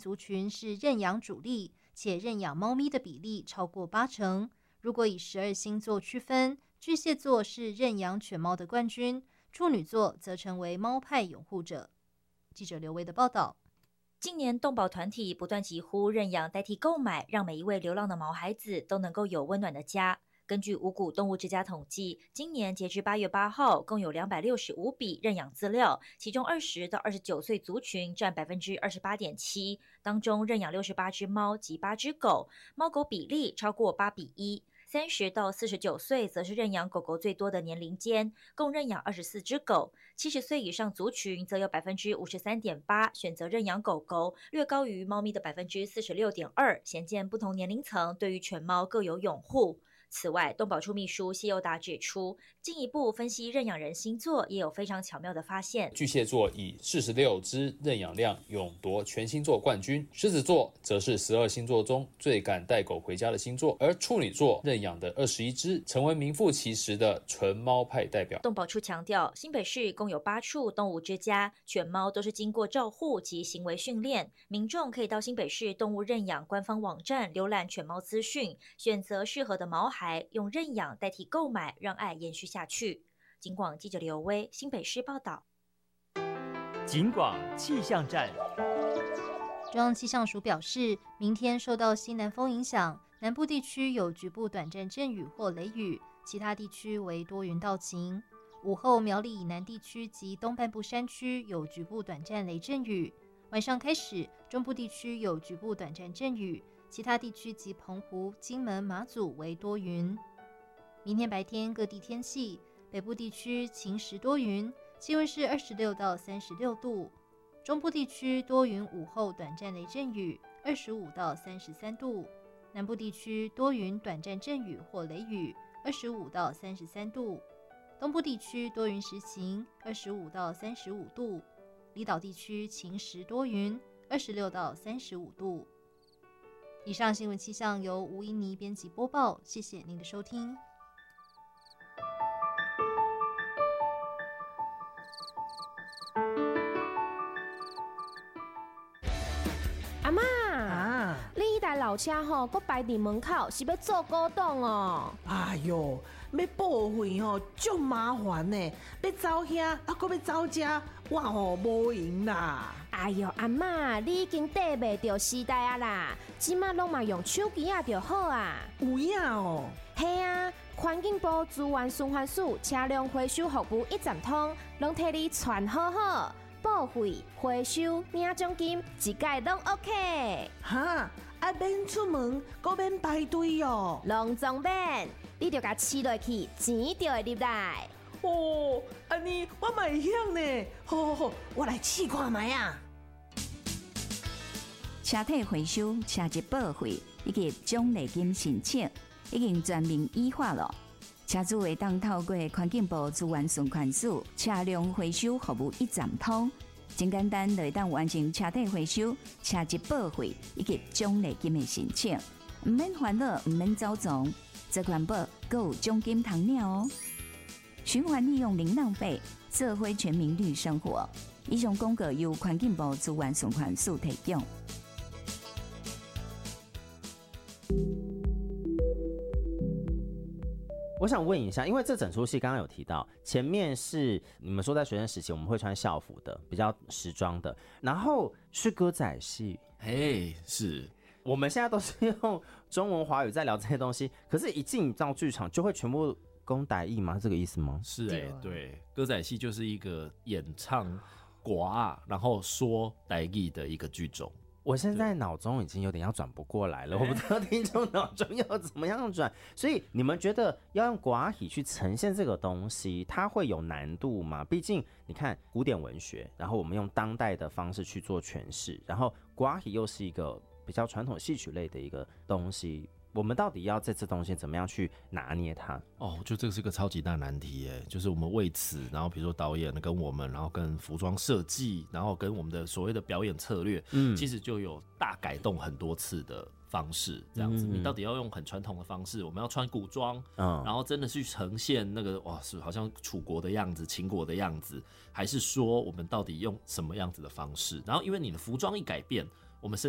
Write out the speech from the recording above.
族群是认养主力，且认养猫咪的比例超过80%。如果以12星座区分，巨蟹座是认养犬猫的冠军，处女座则成为猫派拥护者。记者刘维的报道。 近年动保团体不断疾呼认养代替购买，让每一位流浪的毛孩子都能够有温暖的家。根据五股动物之家统计，今年截至8月8号，共有265笔认养资料，其中20到29岁族群占 28.7%， 当中认养68只猫及8只狗，猫狗比例超过8比1。30到49岁则是认养狗狗最多的年龄间，共认养24只狗。70岁以上族群则有 53.8% 选择认养狗狗，略高于猫咪的 46.2%， 显见不同年龄层对于犬猫各有拥护。此外，动保处秘书谢佑达指出，进一步分析认养人星座，也有非常巧妙的发现。 巨蟹座以46只认养量勇夺全星座冠军，狮子座则是12星座中最敢带狗回家的星座，而处女座认养的21只成为名副其实的纯猫派代表。 动保处强调，新北市共有8处动物之家，犬猫都是经过照护及行为训练，民众可以到新北市动物认养官方网站浏览犬猫资讯，选择适合的毛孩，用认养代替购买，让爱延续下去。警广记者刘威，新北市报道。 警广气象站。 中央气象署表示，明天受到西南风影响，南部地区有局部短暂阵雨或雷雨，其他地区为多云到晴。午后苗栗以南地区及东半部山区有局部短暂雷阵雨，晚上开始中部地区有局部短暂阵雨，其他地区及澎湖、金门、马祖为多云。明天白天各地天气，北部地区晴时多云，气温是26到36度。中部地区多云，午后短暂雷阵雨，25到33度。南部地区多云，短暂阵雨或雷雨，25到33度。东部地区多云时晴，25到35度。离岛地区晴时多云，26到35度。以上新闻气象由吴依妮编辑播报，谢谢您的收听。 阿嬷啊，你迄台老车吼，搁摆伫门口，是要做古董哦？ 哎哟，要报废吼，足麻烦呢。要走遐，啊，搁要走遮，我吼无闲啦。 哎哟，阿嬷，你已经跟袂着时代啊啦，即马拢嘛用手机啊就好啊。 有影哦。 嘿啊，环境部资源循环署车辆回收服务一站通，拢替你传好好。报废、回收、领奖金，一概拢 OK。 哈，啊免出门，搁免排队哦。 拢总免，你就甲饲落去，钱就会入来。 哦，安尼我嘛会晓呢。好好好，我来试看卖啊。 车体回收、车籍报废以及奖励金申请，已经全面依法了。车主会当透过环境部资源循环署车辆回收服务一站通，真简单就会当完成车体回收、车籍报废以及奖励金的申请，唔免烦恼，唔免走总，这环保还有奖金通领哦。循环利用零浪费，社会全民绿生活。以上广告由环境部资源循环署提供。 我想问一下，因为这整出戏刚刚有提到，前面是你们说在学生时期我们会穿校服的，比较时装的，然后是歌仔戏， 嘿，是我们现在都是用中文华语在聊这些东西，可是一进到剧场就会全部讲台语吗？这个意思吗？ 是对，歌仔戏就是一个演唱国语然后说台语的一个剧种。 我现在脑中已经有点要转不过来了，我不知道听众脑中要怎么样转，所以你们觉得要用国语去呈现这个东西，它会有难度吗？毕竟你看古典文学，然后我们用当代的方式去做诠释，然后国语又是一个比较传统戏曲类的一个东西，我们到底要在这东西怎么样去拿捏它？ 哦，我觉得这个是个超级大难题耶，就是我们为此，然后比如说导演跟我们，然后跟服装设计，然后跟我们的所谓的表演策略，其实就有大改动很多次的方式，这样子，你到底要用很传统的方式，我们要穿古装，然后真的去呈现那个哇，是好像楚国的样子、秦国的样子，还是说我们到底用什么样子的方式？然后因为你的服装一改变，